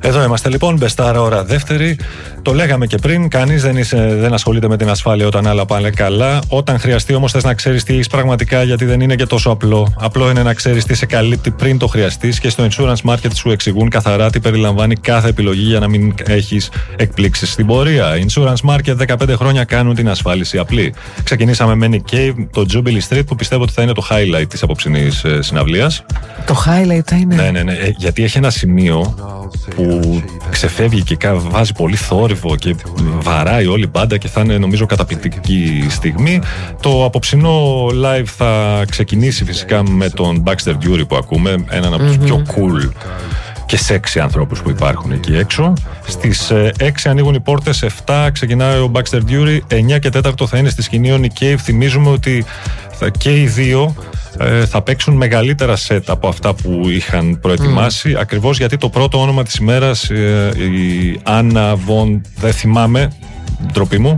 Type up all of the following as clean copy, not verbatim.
Εδώ είμαστε λοιπόν, Μπεστάρα ώρα δεύτερη. Το λέγαμε και πριν, κανείς δεν ασχολείται με την ασφάλεια όταν άλλα πάνε καλά. Όταν χρειαστεί όμως θες να ξέρεις τι έχεις πραγματικά, γιατί δεν είναι και τόσο απλό. Απλό είναι να ξέρεις τι σε καλύπτει πριν το χρειαστείς, και στο Insurance Market σου εξηγούν καθαρά τι περιλαμβάνει κάθε επιλογή για να μην έχεις εκπλήξεις στην πορεία. Insurance Market 15 χρόνια κάνουν την ασφάλιση απλή. Ξεκινήσαμε με Nick Cave, το Jubilee Street, που πιστεύω ότι θα είναι το highlight της απόψινής συναυλίας. Το highlight θα είναι. Ναι, γιατί έχει ένα σημείο που ξεφεύγει και βάζει πολύ θόρυβο και βαράει όλη η μπάντα και θα είναι νομίζω καταπληκτική στιγμή. Το απόψινό live θα ξεκινήσει φυσικά με τον Baxter Dury που ακούμε, έναν από τους πιο cool και sexy ανθρώπους που υπάρχουν εκεί έξω. Στις 6 ανοίγουν οι πόρτες, 7 ξεκινάει ο Baxter Dury, 9 και 4 θα είναι στη σκηνή ο Nick Cave. Θυμίζουμε ότι και οι δύο θα παίξουν μεγαλύτερα σετ από αυτά που είχαν προετοιμάσει, ακριβώς γιατί το πρώτο όνομα της ημέρας, η Άννα Βον, δεν θυμάμαι, ντροπή μου,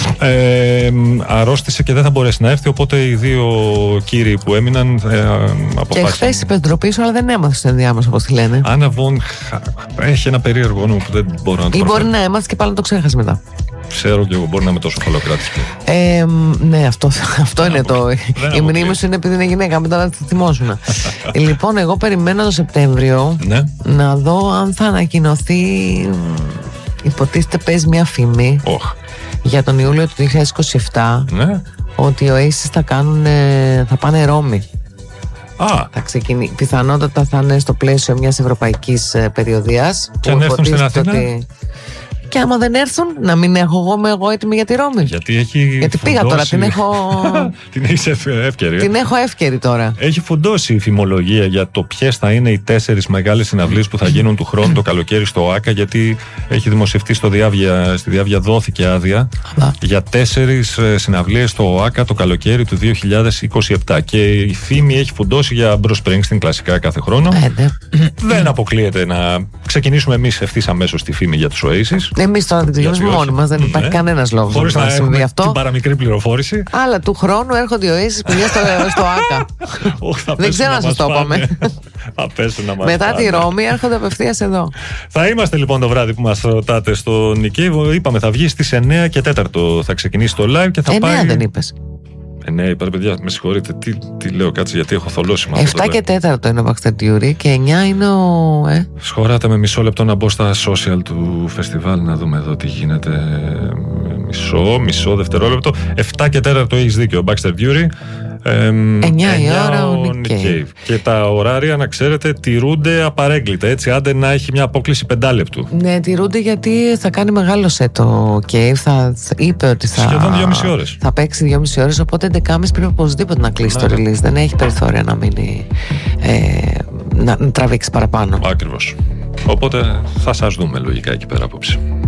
αρρώστησε και δεν θα μπορέσει να έρθει, οπότε οι δύο κύριοι που έμειναν αποφάσισαν. Και χθες είπες ντροπή σου, αλλά δεν έμαθες το ενδιάμεσο, όπως τη λένε. Άννα Βον έχει ένα περίεργο όνομα που δεν μπορώ να το προφέρω. Ή μπορεί να έμαθες και πάλι να το ξέχασε μετά. Ξέρω και εγώ, μπορεί να είμαι τόσο χαλοκράτης. Ναι, αυτό είναι το. Η μνήμη σου είναι επειδή είναι γυναίκα, μετά θα τη θυμώσουν. Λοιπόν, εγώ περιμένω το Σεπτέμβριο να δω αν θα ανακοινωθεί. Υποτίθεται παίζει μια φήμη για τον Ιούλιο του 2027 ότι οι Oasis θα πάνε Ρώμη. Θα ξεκινήσει. Πιθανότατα θα είναι στο πλαίσιο μιας ευρωπαϊκής περιοδίας. Και αν έρθουν στην Αθήνα. Και άμα δεν έρθουν, να μην έχω εγώ έτοιμη για τη Ρώμη. Γιατί πήγα τώρα, την έχω. Την έχεις εύκαιρη. Την έχω εύκαιρη τώρα. Έχει φουντώσει η φημολογία για το ποιες θα είναι οι 4 μεγάλες συναυλίες που θα γίνουν του χρόνου το καλοκαίρι στο ΟΑΚΑ, γιατί έχει δημοσιευτεί στη Διάβια δόθηκε άδεια για 4 συναυλίες στο ΟΑΚΑ το καλοκαίρι του 2027. Και η φήμη έχει φουντώσει για Bruce Springsteen κλασικά κάθε χρόνο. Δεν αποκλείεται να ξεκινήσουμε εμείς ευθύς αμέσως τη φήμη για τους Oasis. Εμείς τώρα την τελειώσουμε μόνοι μας, δεν υπάρχει κανένας λόγος χωρίς να έχουμε αυτό. Την παραμικρή πληροφόρηση. Αλλά του χρόνου έρχονται οι Oasis παιδιά στο ΆΚΑ. Δεν ξέρω να σας το είπαμε. Μετά τη Ρώμη έρχονται απευθείας εδώ. Θα είμαστε λοιπόν το βράδυ που μας ρωτάτε στο Νικήβο. Είπαμε θα βγει στις 9 και 4 θα ξεκινήσει το live και θα πάει. 9 δεν είπες? Ναι, είπατε παιδιά, με συγχωρείτε. Τι λέω, κάτσε, γιατί έχω θολώσει. 7 και 4 είναι ο Baxter Dury και 9 είναι ο. Σχωράτε με μισό λεπτό να μπω στα social του φεστιβάλ να δούμε εδώ τι γίνεται. Μισό δευτερόλεπτο. 7 και 4 έχεις δίκιο, ο Baxter Dury. 9 η ώρα ο Nick Cave. Και τα ωράρια, να ξέρετε, τηρούνται απαρέγκλητα. Έτσι, άντε να έχει μια απόκληση 5 λεπτού. Ναι, τηρούνται γιατί θα κάνει μεγάλο σετ το Cave. Είπε ότι σχεδόν 2,5 ώρες. Θα παίξει 2,5 ώρες. Οπότε 11.30 πρέπει οπωσδήποτε να κλείσει το release. Δεν έχει περιθώρια να μείνει. Να τραβήξει παραπάνω. Ακριβώς. Οπότε θα σας δούμε λογικά εκεί πέρα απόψε.